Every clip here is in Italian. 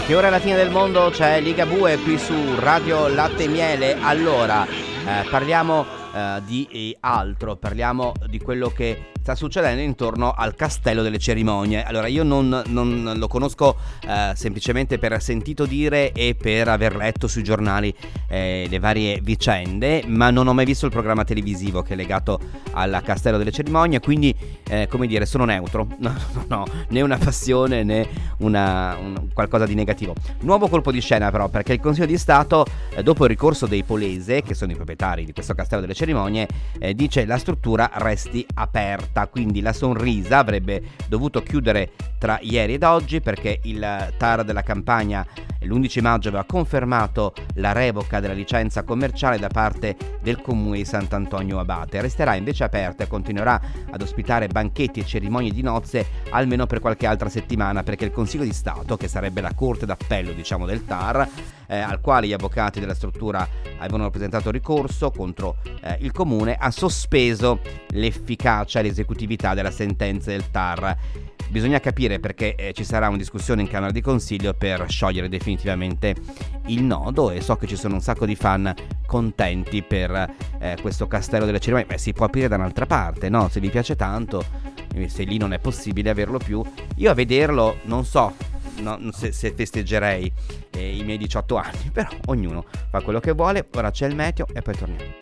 Che ora è la fine del mondo, c'è Ligabue qui su Radio Latte e Miele. Allora, parliamo di altro, parliamo di quello che sta succedendo intorno al Castello delle Cerimonie. Allora, io non lo conosco semplicemente per sentito dire e per aver letto sui giornali le varie vicende, ma non ho mai visto il programma televisivo che è legato al Castello delle Cerimonie, quindi come dire, sono neutro. No, né una passione né qualcosa di negativo. Nuovo colpo di scena però, perché il Consiglio di Stato, dopo il ricorso dei Polese, che sono i proprietari di questo Castello delle Cerimonie, dice la struttura resti aperta. Quindi la Sonrisa avrebbe dovuto chiudere tra ieri ed oggi, perché il TAR della Campania l'11 maggio aveva confermato la revoca della licenza commerciale da parte del comune di Sant'Antonio Abate. Resterà invece aperta e continuerà ad ospitare banchetti e cerimonie di nozze almeno per qualche altra settimana, perché il Consiglio di Stato, che sarebbe la corte d'appello del TAR, al quale gli avvocati della struttura avevano presentato ricorso contro il comune, ha sospeso l'efficacia e l'esecutività della sentenza del TAR. Bisogna capire perché ci sarà una discussione in Camera di Consiglio per sciogliere definitivamente il nodo, e so che ci sono un sacco di fan contenti per questo Castello delle Cerimonie. Beh, si può aprire da un'altra parte, no? Se vi piace tanto, se lì non è possibile averlo più, io a vederlo non so se festeggerei i miei 18 anni, però ognuno fa quello che vuole. Ora c'è il meteo e poi torniamo.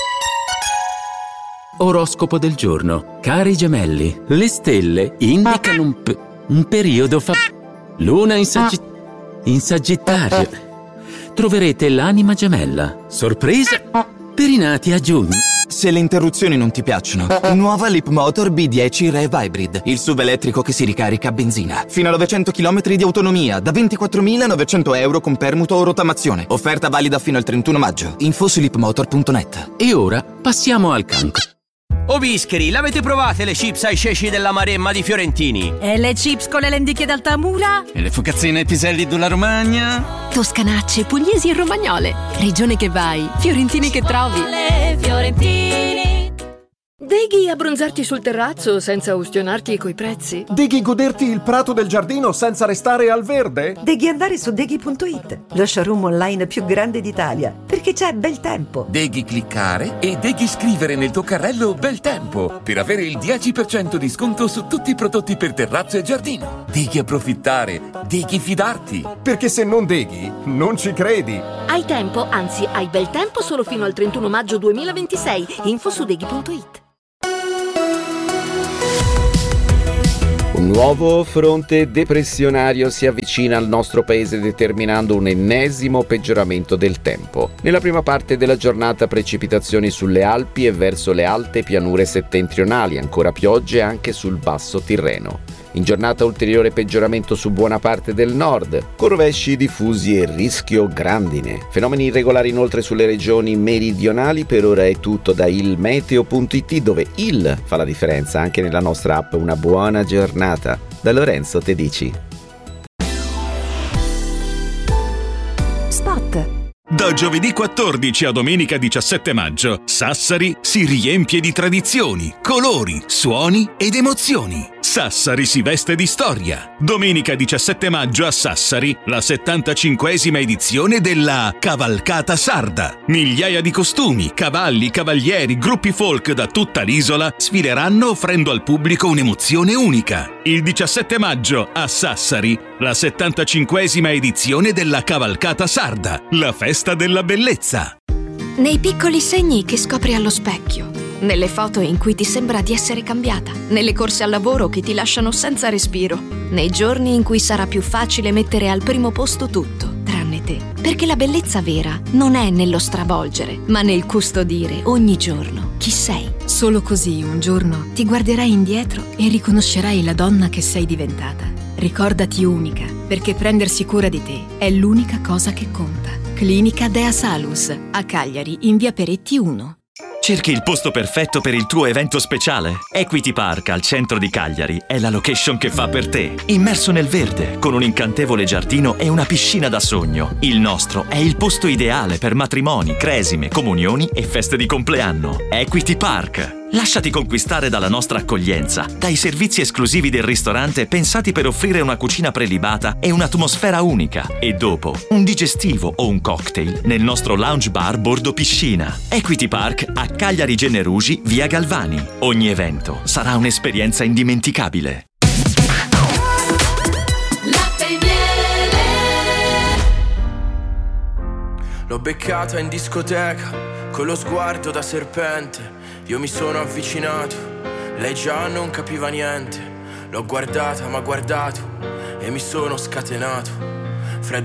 Oroscopo del giorno. Cari gemelli, le stelle indicano un periodo Luna in Sagittario. Troverete l'anima gemella. Sorpresa per i nati a giugno. Se le interruzioni non ti piacciono, nuova Leapmotor B10 Rev Hybrid, il SUV elettrico che si ricarica a benzina. Fino a 900 km di autonomia, da 24.900 euro con permuto o rottamazione. Offerta valida fino al 31 maggio. Info su leapmotor.net. E ora passiamo al cancro. O bischeri, l'avete provate le chips ai ceci della Maremma di Fiorentini? E le chips con le lenticchie d'Altamura? E le focazzine ai piselli della Romagna? Toscanacce, pugliesi e romagnole. Regione che vai, fiorentini che trovi. Fiorentini. Deghi abbronzarti sul terrazzo senza ustionarti coi prezzi? Deghi goderti il prato del giardino senza restare al verde? Deghi andare su Deghi.it, lo showroom online più grande d'Italia, perché c'è bel tempo. Deghi cliccare e Deghi scrivere nel tuo carrello bel tempo per avere il 10% di sconto su tutti i prodotti per terrazzo e giardino. Deghi approfittare, Deghi fidarti. Perché se non Deghi, non ci credi. Hai tempo, anzi hai bel tempo solo fino al 31 maggio 2026. Info su Deghi.it. Un nuovo fronte depressionario si avvicina al nostro paese, determinando un ennesimo peggioramento del tempo. Nella prima parte della giornata precipitazioni sulle Alpi e verso le alte pianure settentrionali, ancora piogge anche sul basso Tirreno. In giornata ulteriore peggioramento su buona parte del nord, con rovesci diffusi e rischio grandine. Fenomeni irregolari inoltre sulle regioni meridionali. Per ora è tutto da ilmeteo.it, dove il fa la differenza anche nella nostra app. Una buona giornata. Da Lorenzo Tedici. Spot. Da giovedì 14 a domenica 17 maggio, Sassari si riempie di tradizioni, colori, suoni ed emozioni. Sassari si veste di storia. Domenica 17 maggio a Sassari, la 75esima edizione della Cavalcata Sarda. Migliaia di costumi, cavalli, cavalieri, gruppi folk da tutta l'isola sfileranno offrendo al pubblico un'emozione unica. Il 17 maggio a Sassari, la 75esima edizione della Cavalcata Sarda, la festa della bellezza. Nei piccoli segni che scopri allo specchio, nelle foto in cui ti sembra di essere cambiata, nelle corse al lavoro che ti lasciano senza respiro, nei giorni in cui sarà più facile mettere al primo posto tutto, tranne te. Perché la bellezza vera non è nello stravolgere, ma nel custodire ogni giorno chi sei. Solo così un giorno ti guarderai indietro e riconoscerai la donna che sei diventata. Ricordati unica, perché prendersi cura di te è l'unica cosa che conta. Clinica Dea Salus, a Cagliari, in via Peretti 1. Cerchi il posto perfetto per il tuo evento speciale? Equity Park al centro di Cagliari è la location che fa per te. Immerso nel verde, con un incantevole giardino e una piscina da sogno. Il nostro è il posto ideale per matrimoni, cresime, comunioni e feste di compleanno. Equity Park. Lasciati conquistare dalla nostra accoglienza, dai servizi esclusivi del ristorante pensati per offrire una cucina prelibata e un'atmosfera unica. E dopo, un digestivo o un cocktail nel nostro lounge bar bordo piscina. Equity Park a Cagliari Generugi, via Galvani. Ogni evento sarà un'esperienza indimenticabile. L'ho beccata in discoteca, con lo sguardo da serpente. Io mi sono avvicinato, lei già non capiva niente. L'ho guardata, m'ha guardato e mi sono scatenato.